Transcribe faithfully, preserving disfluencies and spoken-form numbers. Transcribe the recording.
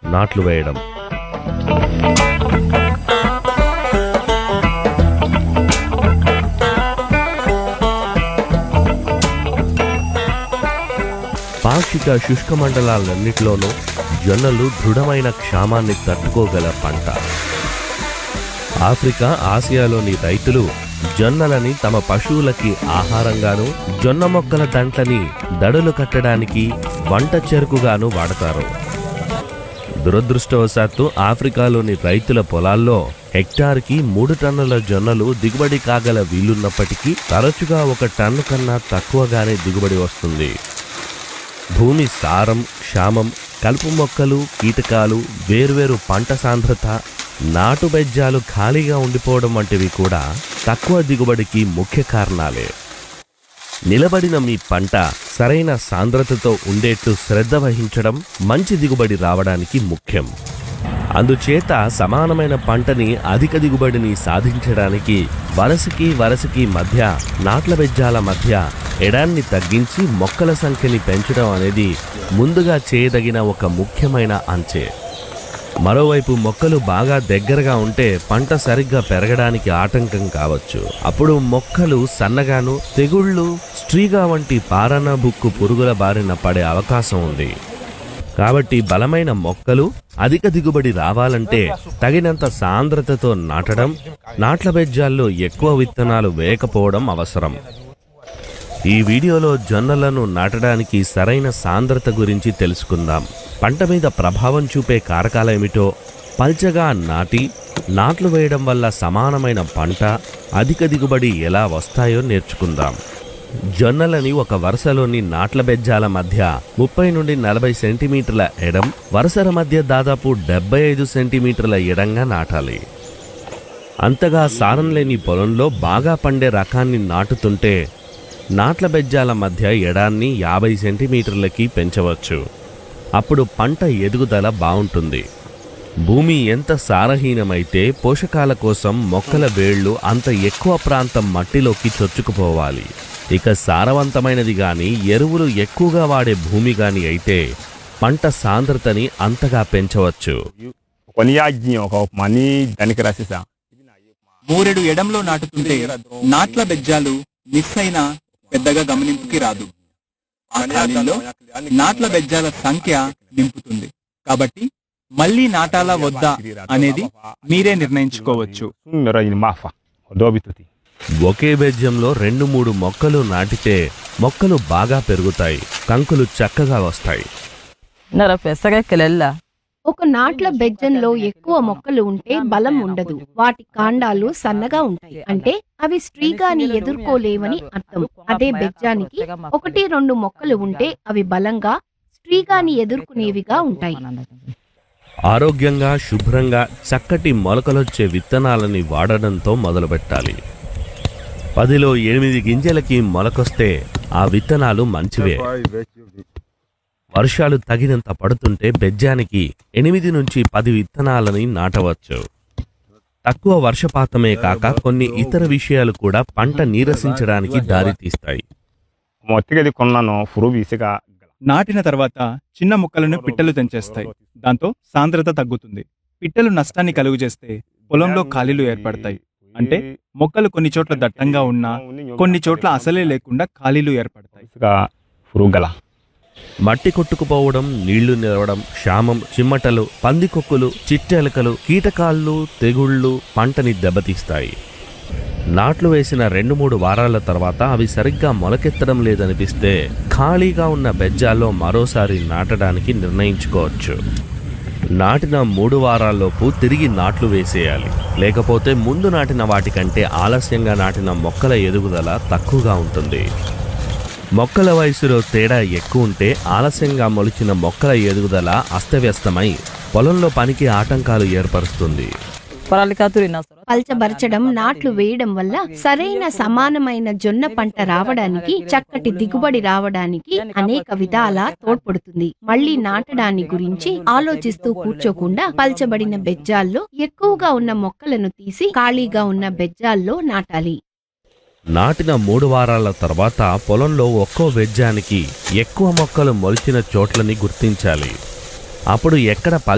నాట్లు వేయడం. పాక్షిక శుష్క మండలాలన్నిటిలోనూ జొన్నలు దృఢమైన క్షామాన్ని తట్టుకోగల పంట. ఆఫ్రికా, ఆసియాలోని రైతులు జొన్నలని తమ పశువులకి ఆహారంగాను, జొన్న మొక్కల దంట్లని దడులు కట్టడానికి, వంట చెరుకుగాను వాడతారు. దురదృష్టవశాత్తు ఆఫ్రికాలోని రైతుల పొలాల్లో హెక్టార్కి మూడు టన్నుల జొన్నలు దిగుబడి కాగల వీలున్నప్పటికీ తరచుగా ఒక టన్ను కన్నా తక్కువగానే దిగుబడి వస్తుంది. భూమి సారం, క్షామం, కలుపు మొక్కలు, కీటకాలు, వేర్వేరు పంట సాంద్రత, నాటు బెజ్జాలు ఖాళీగా ఉండిపోవడం వంటివి కూడా తక్కువ దిగుబడికి ముఖ్య కారణాలే. నిలబడిన మీ పంట సరైన సాంద్రతతో ఉండేట్టు శ్రద్ధ వహించడం మంచి దిగుబడి రావడానికి ముఖ్యం. అందుచేత సమానమైన పంటని, అధిక దిగుబడిని సాధించడానికి వరసకి వరసకి మధ్య, నాట్ల బెజ్జాల మధ్య ఎడాన్ని తగ్గించి మొక్కల సంఖ్యని పెంచడం అనేది ముందుగా చేయదగిన ఒక ముఖ్యమైన అంచే. మరోవైపు మొక్కలు బాగా దగ్గరగా ఉంటే పంట సరిగ్గా పెరగడానికి ఆటంకం కావచ్చు. అప్పుడు మొక్కలు సన్నగాను, తెగుళ్ళు, స్ట్రీగా వంటి పారన బుక్కు పురుగుల బారిన పడే అవకాశం ఉంది. కాబట్టి బలమైన మొక్కలు అధిక దిగుబడి రావాలంటే తగినంత సాంద్రతతో నాటడం, నాట్ల బెజ్జాల్లో ఎక్కువ విత్తనాలు వేయకపోవడం అవసరం. ఈ వీడియోలో జొన్నలను నాటడానికి సరైన సాంద్రత గురించి తెలుసుకుందాం. పంట మీద ప్రభావం చూపే కారకాలేమిటో, పల్చగా నాటి నాట్లు వేయడం వల్ల సమానమైన పంట, అధిక దిగుబడి ఎలా వస్తాయో నేర్చుకుందాం. జొన్నలని ఒక వరుసలోని నాట్ల బెజ్జాల మధ్య ముప్పై నుండి నలభై సెంటీమీటర్ల ఎడం, వరుసల మధ్య దాదాపు డెబ్బై ఐదు సెంటీమీటర్ల ఎడంగా నాటాలి. అంతగా సారం లేని పొలంలో బాగా పండే రకాన్ని నాటుతుంటే నాట్ల బెజ్జాల మధ్య ఎడాన్ని యాభై సెంటీమీటర్లకి పెంచవచ్చు. అప్పుడు పంట ఎదుగుదల బావుంటుంది. భూమి ఎంత సారహీనమైతే పోషకాల కోసం మొక్కల వేళ్లు అంత ఎక్కువ ప్రాంతం మట్టిలోకి చొచ్చుకుపోవాలి. ఇక సారవంతమైనది గాని, ఎరువులు ఎక్కువగా వాడే భూమి గాని అయితే పంట సాంద్రతని అంతగా పెంచవచ్చు. మూరెడు ఎడంలో నాటుతుంటే నాట్ల బెజ్జాలు మిస్ అయినా పెద్దగా గమనింపుకి రాదు. ఆ ఖాళీలో నాట్ల బెజ్జాల సంఖ్య నింపుతుంది. కాబట్టి మళ్లీ నాటాలా వద్దా అనేది మీరే నిర్ణయించుకోవచ్చు. ఒకే బెజ్జంలో రెండు మూడు మొక్కలు నాటితే మొక్కలు బాగా పెరుగుతాయి, కంకులు చక్కగా వస్తాయి. ఒక నాట్ల బెజ్జంలో ఎక్కువ మొక్కలు ఉంటే బలం ఉండదు. వాటి కాండాలు సన్నగా ఉంటాయి, అంటే అవి స్ట్రీగాని ఎదుర్కోలేవని అర్థం. అదే బెజ్జానికి ఒకటి రెండు మొక్కలు ఉంటే అవి బలంగా, స్ట్రీగాని ఎదుర్కొనేవిగా ఉంటాయి. ఆరోగ్యంగా, శుభ్రంగా, చక్కటి మొలకలొచ్చే విత్తనాలని వాడడంతో మొదలుపెట్టాలి. పదిలో ఎనిమిది గింజలకి మొలకొస్తే ఆ విత్తనాలు మంచివే. వర్షాలు తగినంత పడుతుంటే బెజ్జానికి ఎనిమిది నుంచి పది విత్తనాలని నాటవచ్చు. తక్కువ వర్షపాతమే కాక కొన్ని ఇతర విషయాలు కూడా పంట నీరసించడానికి దారితీస్తాయి. నాటిన తర్వాత చిన్న ముక్కలను పిట్టలు తెంచేస్తాయి. దాంతో సాంద్రత తగ్గుతుంది. పిట్టలు నష్టాన్ని కలుగజేస్తే పొలంలో ఖాళీలు ఏర్పడతాయి. అంటే మొక్కలు కొన్ని చోట్ల దట్టంగా ఉన్నా, కొన్ని చోట్ల అసలే లేకుండా ఖాళీలు ఏర్పడతాయి. మట్టి కొట్టుకుపోవడం, నీళ్లు నిలవడం, క్షామం, చిమ్మటలు, పందికొక్కులు, చిట్టెలకలు, కీటకాళ్ళు, తెగుళ్ళు పంటని దెబ్బతీస్తాయి. నాట్లు వేసిన రెండు మూడు వారాల తర్వాత అవి సరిగ్గా మొలకెత్తడం లేదనిపిస్తే ఖాళీగా ఉన్న బెజ్జాల్లో మరోసారి నాటడానికి నిర్ణయించుకోవచ్చు. నాటిన మూడు వారాల్లోపు తిరిగి నాట్లు వేసేయాలి. లేకపోతే ముందు నాటిన వాటికంటే ఆలస్యంగా నాటిన మొక్కల ఎదుగుదల తక్కువగా ఉంటుంది. మొక్కల వయసులో తేడా ఎక్కువ ఉంటే ఆలస్యంగా మొలిచిన మొక్కల ఎదుగుదల అస్తవ్యస్తమై పొలంలో పనికి ఆటంకాలు ఏర్పరుస్తుంది. పల్చబరచడం, నాట్లు వేయడం వల్ల సరైన సమానమైన జొన్న పంట రావడానికి, చక్కటి దిగుబడి రావడానికి అనేక విధాల తోడ్పడుతుంది. మళ్లీ నాటడాన్ని గురించి ఆలోచిస్తూ కూర్చోకుండా పల్చబడిన బెజ్జాల్లో ఎక్కువగా ఉన్న మొక్కలను తీసి ఖాళీగా ఉన్న బెజ్జాల్లో నాటాలి. నాటిన మూడు వారాల తర్వాత పొలంలో ఒక్కో బెజ్జానికి ఎక్కువ మొక్కలు మొలిచిన చోట్లని గుర్తించాలి. అప్పుడు ఎక్కడ